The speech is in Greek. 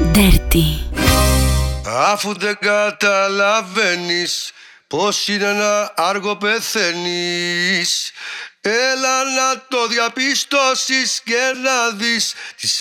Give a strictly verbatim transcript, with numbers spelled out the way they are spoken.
Dirty. Αφού δεν καταλαβαίνεις πως είναι να άργο πεθαίνεις, έλα να το διαπιστώσεις και να δεις τις